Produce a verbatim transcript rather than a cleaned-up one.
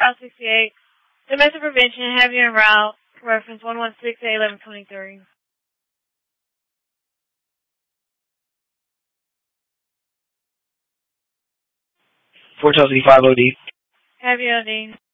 Route sixty-eight. Domestic prevention, have you en route. Reference one one six A eleven twenty-three. four Chelsea five O D. Have you O D.